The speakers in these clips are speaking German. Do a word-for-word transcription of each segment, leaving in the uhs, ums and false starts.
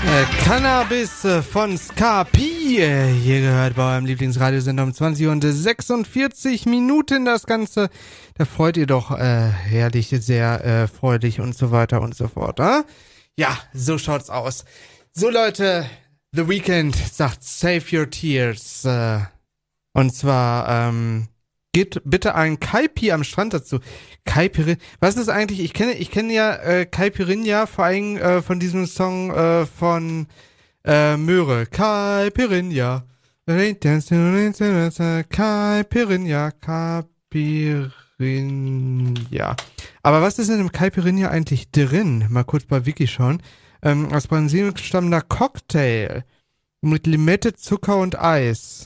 Äh, Cannabis äh, von Scarpi. Äh, hier gehört bei eurem Lieblingsradiosender um zwanzig und sechsundvierzig Minuten das Ganze. Da freut ihr doch äh, herrlich, sehr äh, freudig und so weiter und so fort. Äh? Ja, so schaut's aus. So Leute, The Weeknd sagt Save Your Tears. Äh, und zwar, ähm, geht bitte ein Kaipi am Strand dazu. Caipirinha. Was ist eigentlich? Ich kenne, ich kenne ja äh, Caipirinha vor allem äh, von diesem Song äh, von äh, Möhre. Caipirinha. Caipirinha. Caipirinha. Aber was ist in dem Caipirinha eigentlich drin? Mal kurz bei Wiki schauen. Ähm, aus Brasilien stammender Cocktail mit Limette, Zucker und Eis.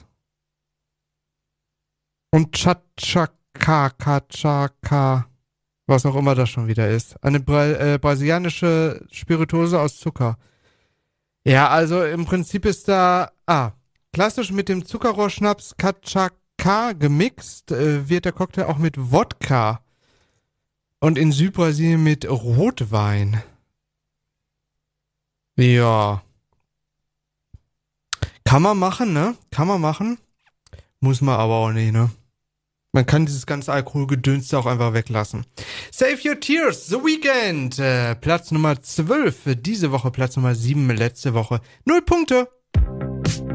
Und Chachaka, Chachaka, was auch immer das schon wieder ist. Eine Bra- äh, brasilianische Spirituose aus Zucker. Ja, also im Prinzip ist da, ah, klassisch mit dem Zuckerrohrschnaps Chachaka gemixt, äh, wird der Cocktail auch mit Wodka und in Südbrasilien mit Rotwein. Ja. Kann man machen, ne? Kann man machen. Muss man aber auch nicht, ne? Man kann dieses ganze Alkoholgedöns auch einfach weglassen. Save Your Tears, The Weeknd. Äh, Platz Nummer zwölf für diese Woche, Platz Nummer sieben letzte Woche. Null Punkte.